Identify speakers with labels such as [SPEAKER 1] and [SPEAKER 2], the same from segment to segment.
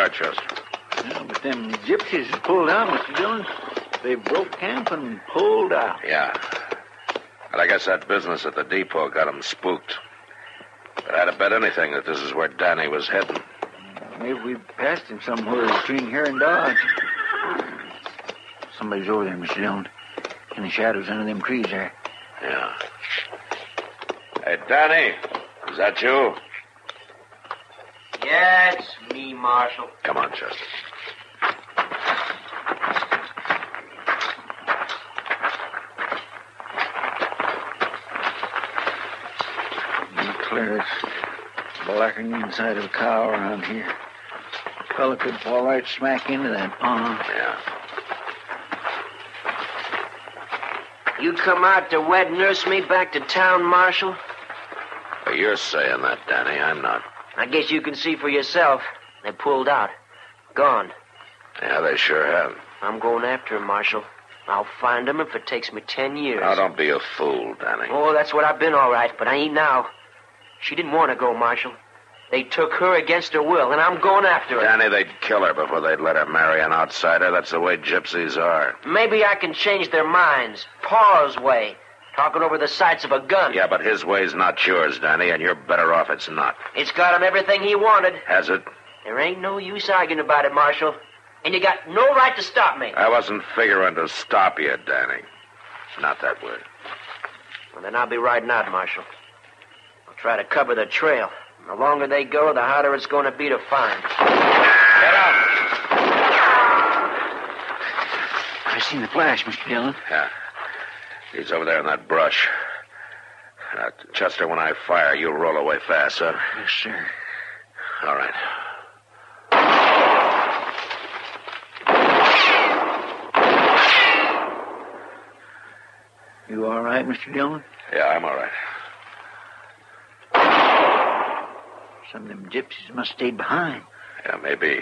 [SPEAKER 1] are, Chester.
[SPEAKER 2] Yeah, but them gypsies has pulled out, Mr. Dillon. They broke camp and pulled out.
[SPEAKER 1] Yeah. But I guess that business at the depot got them spooked. But I'd have bet anything that this is where Danny was heading.
[SPEAKER 2] Maybe we passed him somewhere between here and Dodge. Somebody's over there, Mr. Dillon. In the shadows under them trees there.
[SPEAKER 1] Yeah. Hey, Danny, is that you?
[SPEAKER 3] Yeah, it's me, Marshal.
[SPEAKER 1] Come on, Chester.
[SPEAKER 2] Clear as blackening inside of a cow around here. A fella could fall right smack into that pond.
[SPEAKER 1] Yeah.
[SPEAKER 3] You come out to wet nurse me back to town, Marshal?
[SPEAKER 1] Well, you're saying that, Danny. I'm not.
[SPEAKER 3] I guess you can see for yourself. They pulled out. Gone.
[SPEAKER 1] Yeah, they sure have.
[SPEAKER 3] I'm going after him, Marshal. I'll find him if it takes me 10 years.
[SPEAKER 1] Now, don't be a fool, Danny.
[SPEAKER 3] Oh, that's what I've been all right, but I ain't now. She didn't want to go, Marshal. They took her against her will, and I'm going after her.
[SPEAKER 1] Danny, they'd kill her before they'd let her marry an outsider. That's the way gypsies are.
[SPEAKER 3] Maybe I can change their minds. Pa's way. Talking over the sights of a gun.
[SPEAKER 1] Yeah, but his way's not yours, Danny, and you're better off it's not.
[SPEAKER 3] It's got him everything he wanted.
[SPEAKER 1] Has it?
[SPEAKER 3] There ain't no use arguing about it, Marshal. And you got no right to stop me.
[SPEAKER 1] I wasn't figuring to stop you, Danny. Not that way.
[SPEAKER 3] Well, then I'll be riding out, Marshal. I'll try to cover the trail. The longer they go, the harder it's going to be to find.
[SPEAKER 1] Get up!
[SPEAKER 2] I seen the flash, Mr. Dillon.
[SPEAKER 1] Yeah. He's over there in that brush. Chester, when I fire, you'll roll away fast, huh?
[SPEAKER 2] Yes, sir.
[SPEAKER 1] All right.
[SPEAKER 2] You all right, Mr. Dillon?
[SPEAKER 1] Yeah, I'm all right.
[SPEAKER 2] Some of them gypsies must have stayed behind.
[SPEAKER 1] Yeah, maybe.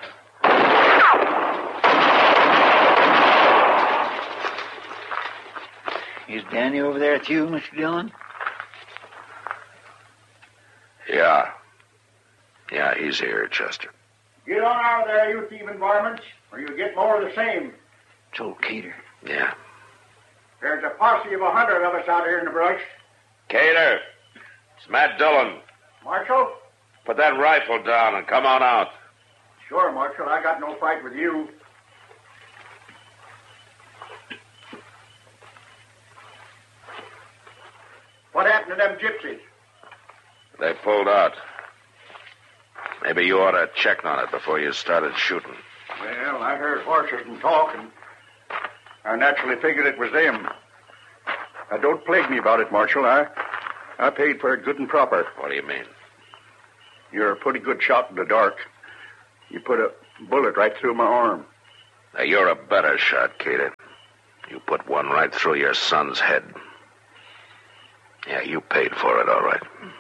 [SPEAKER 2] Is Danny over there with you, Mr. Dillon?
[SPEAKER 1] Yeah. Yeah, he's here, Chester.
[SPEAKER 4] Get on out of there, you thieving varmints, or you'll get more of the same.
[SPEAKER 2] It's old Cater.
[SPEAKER 1] Yeah.
[SPEAKER 4] There's a posse of 100 of us out here in the brush.
[SPEAKER 1] Cater, it's Matt Dillon.
[SPEAKER 4] Marshal?
[SPEAKER 1] Put that rifle down and come on out.
[SPEAKER 4] Sure, Marshal. I got no fight with you. What happened to them gypsies?
[SPEAKER 1] They pulled out. Maybe you ought to check on it before you started shooting.
[SPEAKER 4] Well, I heard horses and talk, and I naturally figured it was them. Now, don't plague me about it, Marshal. I paid for it good and proper.
[SPEAKER 1] What do you mean?
[SPEAKER 4] You're a pretty good shot in the dark. You put a bullet right through my arm.
[SPEAKER 1] Now, you're a better shot, Cater. You put one right through your son's head. Yeah, you paid for it, all right.